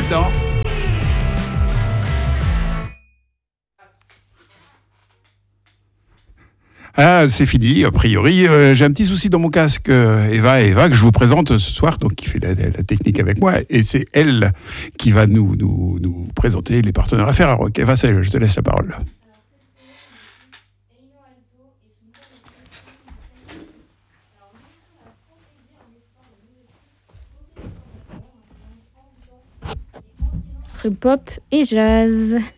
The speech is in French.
là-dedans. Ah, c'est fini, a priori. J'ai un petit souci dans mon casque. Eva, que je vous présente ce soir, donc qui fait la technique avec moi, et c'est elle qui va nous présenter les partenaires à faire. Alors, Eva, je te laisse la parole. Pop et jazz.